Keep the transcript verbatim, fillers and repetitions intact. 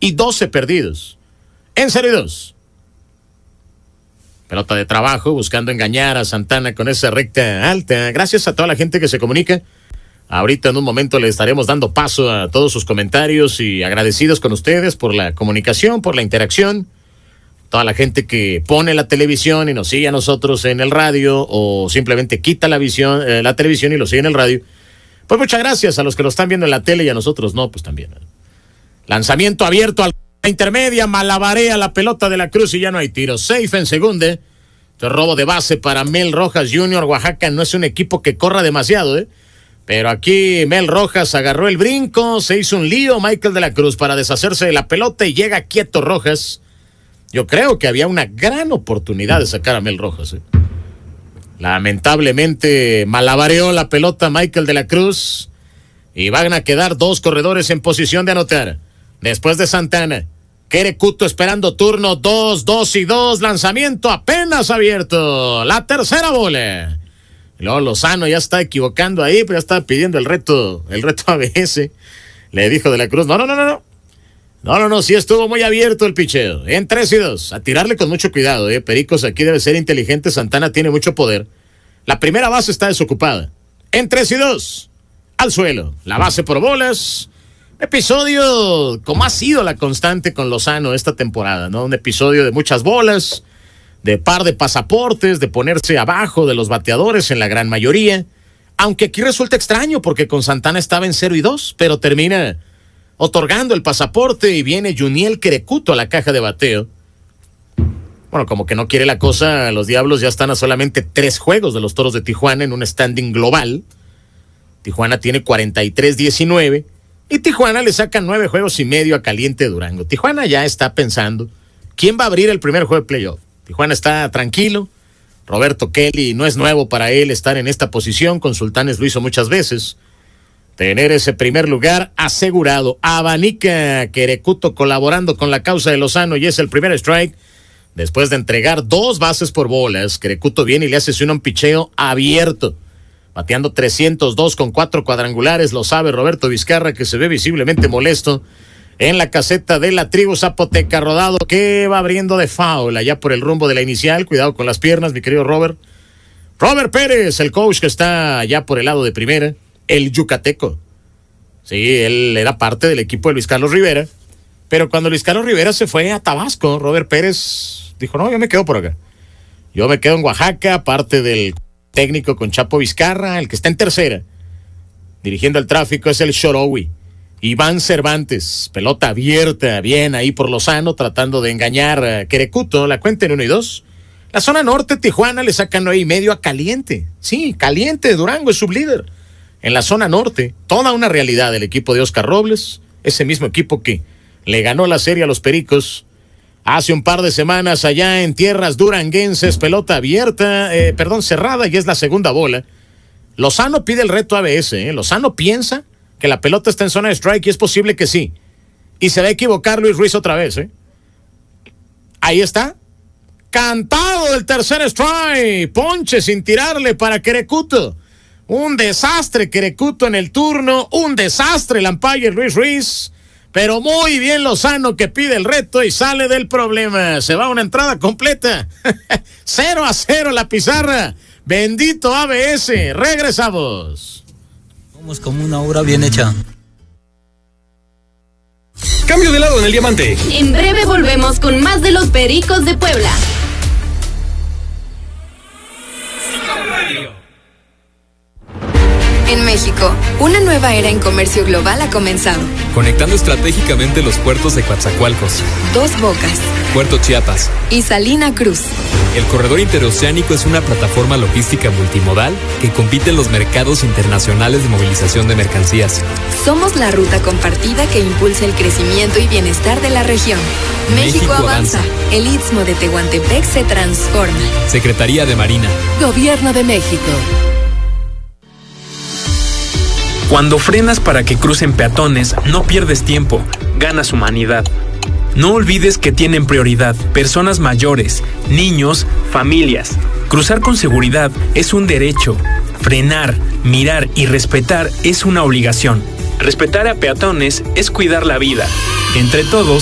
y doce perdidos. En cero y dos. Pelota de trabajo, buscando engañar a Santana con esa recta alta. Gracias a toda la gente que se comunica. Ahorita en un momento le estaremos dando paso a todos sus comentarios y agradecidos con ustedes por la comunicación, por la interacción. Toda la gente que pone la televisión y nos sigue a nosotros en el radio o simplemente quita la visión, eh, la televisión y lo sigue en el radio. Pues muchas gracias a los que lo están viendo en la tele y a nosotros no, pues también. Lanzamiento abierto a la intermedia, malabarea la pelota de la Cruz y ya no hay tiro. Safe en segunda. Este robo de base para Mel Rojas junior Oaxaca no es un equipo que corra demasiado, ¿eh? Pero aquí Mel Rojas agarró el brinco, se hizo un lío Michael de la Cruz para deshacerse de la pelota y llega quieto Rojas. Yo creo que había una gran oportunidad de sacar a Mel Rojas, ¿eh? Lamentablemente malabareó la pelota Michael de la Cruz y van a quedar dos corredores en posición de anotar. Después de Santana, Querecuto esperando turno, dos, dos y dos, lanzamiento apenas abierto, la tercera bola. Y luego Lozano ya está equivocando ahí, pero ya está pidiendo el reto, el reto A B S. Le dijo de la Cruz, no, no, no, no, no. No, no, no, sí estuvo muy abierto el picheo. En tres y dos. A tirarle con mucho cuidado, ¿eh? Pericos aquí debe ser inteligente. Santana tiene mucho poder. La primera base está desocupada. En tres y dos. Al suelo. La base por bolas. Episodio como ha sido la constante con Lozano esta temporada, ¿no? Un episodio de muchas bolas, de par de pasaportes, de ponerse abajo de los bateadores en la gran mayoría. Aunque aquí resulta extraño porque con Santana estaba en cero y dos, pero termina otorgando el pasaporte y viene Juniel Querecuto a la caja de bateo. Bueno, como que no quiere la cosa, los Diablos ya están a solamente tres juegos de los Toros de Tijuana en un standing global. Tijuana tiene cuarenta y tres diecinueve y Tijuana le saca nueve juegos y medio a Caliente Durango. Tijuana ya está pensando quién va a abrir el primer juego de playoff. Tijuana está tranquilo. Roberto Kelly no es nuevo para él estar en esta posición, con Sultanes lo hizo muchas veces. Tener ese primer lugar asegurado. Abanica Querecuto colaborando con la causa de Lozano y es el primer strike. Después de entregar dos bases por bolas, Querecuto viene y le hace un picheo abierto. Bateando trescientos dos con cuatro cuadrangulares, lo sabe Roberto Vizcarra, que se ve visiblemente molesto en la caseta de la tribu zapoteca. Rodado que va abriendo de foul allá por el rumbo de la inicial. Cuidado con las piernas, mi querido Robert. Robert Pérez, el coach que está allá por el lado de primera. El yucateco. Sí, él era parte del equipo de Luis Carlos Rivera, pero cuando Luis Carlos Rivera se fue a Tabasco, Robert Pérez dijo, no, yo me quedo por acá. Yo me quedo en Oaxaca, parte del técnico con Chapo Vizcarra, el que está en tercera. Dirigiendo el tráfico es el Shorowi. Iván Cervantes, pelota abierta, bien ahí por Lozano, tratando de engañar a Querecuto, la cuenta en uno y dos. La zona norte, Tijuana le saca nueve y medio a Caliente. Sí, Caliente, Durango es sublíder. En la zona norte, toda una realidad del equipo de Oscar Robles, ese mismo equipo que le ganó la serie a los Pericos hace un par de semanas allá en tierras duranguenses. Pelota abierta, eh, perdón, cerrada, y es la segunda bola. Lozano pide el reto A B S, ¿eh? Lozano piensa que la pelota está en zona de strike y es posible que sí. Y se va a equivocar Luis Ruiz otra vez, ¿eh? Ahí está. Cantado el tercer strike. Ponche sin tirarle para Querecuto. Un desastre Querecuto en el turno, un desastre el umpire Luis Ruiz, pero muy bien Lozano que pide el reto y sale del problema. Se va una entrada completa. cero a cero la pizarra. Bendito A B S. Regresamos. Somos como una obra bien hecha. Cambio de lado en el diamante. En breve volvemos con más de los Pericos de Puebla. En México, una nueva era en comercio global ha comenzado. Conectando estratégicamente los puertos de Coatzacoalcos, Dos Bocas, Puerto Chiapas y Salina Cruz. El corredor interoceánico es una plataforma logística multimodal que compite en los mercados internacionales de movilización de mercancías. Somos la ruta compartida que impulsa el crecimiento y bienestar de la región. México, México avanza. avanza. El Istmo de Tehuantepec se transforma. Secretaría de Marina. Gobierno de México. Cuando frenas para que crucen peatones, no pierdes tiempo, ganas humanidad. No olvides que tienen prioridad personas mayores, niños, familias. Cruzar con seguridad es un derecho. Frenar, mirar y respetar es una obligación. Respetar a peatones es cuidar la vida. Entre todos,